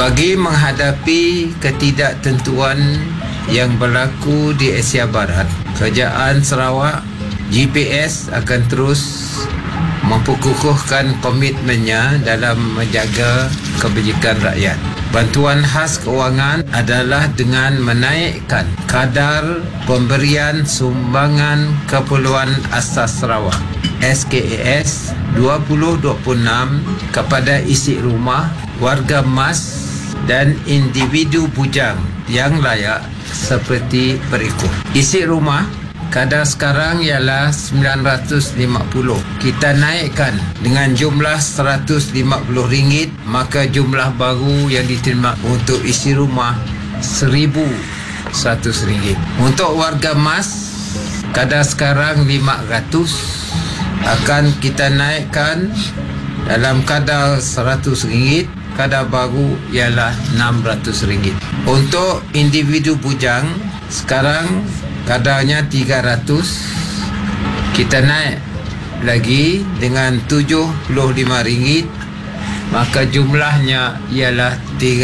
Bagi menghadapi ketidaktentuan yang berlaku di Asia Barat, Kerajaan Sarawak GPS akan terus memperkukuhkan komitmennya dalam menjaga kebajikan rakyat. Bantuan khas kewangan adalah dengan menaikkan kadar pemberian sumbangan keperluan asas Sarawak SKAS 2026 kepada isi rumah, warga mas dan individu bujang yang layak seperti berikut. Isi rumah kadar sekarang ialah 950. Kita naikkan dengan jumlah RM150, maka jumlah baru yang diterima untuk isi rumah RM1,100. Untuk warga mas, kadar sekarang 500 akan kita naikkan dalam kadar RM100. Kadar baru ialah RM600. Untuk individu bujang, sekarang kadarnya 300. Kita naik lagi dengan RM75, maka jumlahnya ialah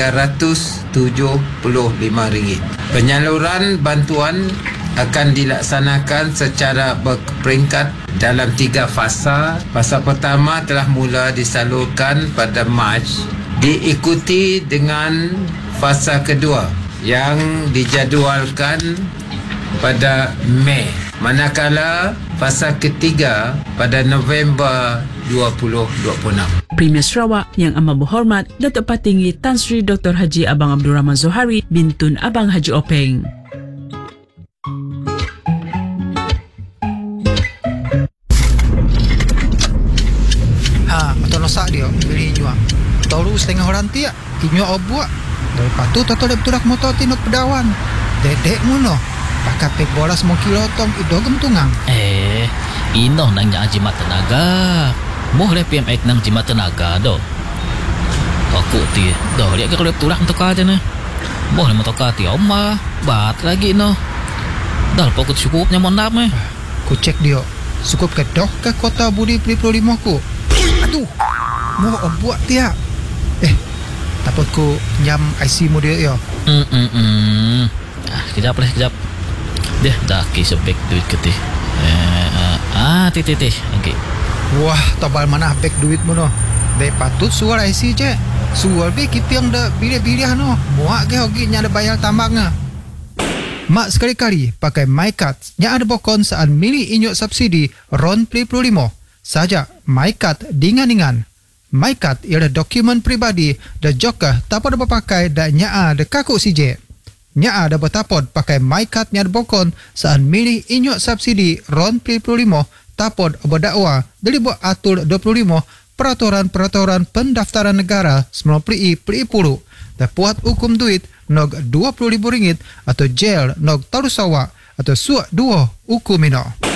RM375. Penyaluran bantuan akan dilaksanakan secara berperingkat dalam 3 fasa. Fasa pertama telah mula disalurkan pada Mac, diikuti dengan fasa kedua yang dijadualkan pada Mei, manakala fasa ketiga pada November 2026. Premier Sarawak yang amat berhormat Datuk Patinggi Tan Sri Dr. Haji Abang Abdul Rahman Zohari bintun Abang Haji Openg. Atau nosak dia beli nyuak. Tahu setengah orang tiak nyuak obuak. Lepas tu tahu betul aku motor tinuk pedawan. Dedek muno. Pakai pek bola semua kilo tong itu gemtungang. Ino nang nya jimat tenaga. Moh le PMX nang jimat tenaga do. Aku ti do lihat kalau tulak untuk aja ne. Moh le motor ti oma bat lagi no. Dal pokok cukupnya mondap me. Ku cek dia. Cukup ke doh ke kota Budi 25 ku. Aduh. Moh obuak tiak. Takut ku jam IC mu dia yo. Kejap. Dia dah kisah back duit ke ti. Tih. Okay. Wah, tabal mana back duit mu no. Be patut sual IC je. Sual be kipiang dah bilih-bilih no. Muak ke hoki nya ada bayar tambangnya. Mak sekali-kali pakai MyCard nya ada bokon saat milih inyuk subsidi RON 25. Saja MyCard dingan-dingan. MyCard ialah dokumen pribadi dan juga tapod berpakai dan nya ada kaku CJ. Nya ada bertapod pakai MyCard nya ada bokon saat milih inyuk subsidi RON 25 tapod berdakwa dari buat atur 25 peraturan pendaftaran negara 90 dan puat hukum duit nog RM20,000 atau jail nog taru sawak atau suak 2 hukum mino.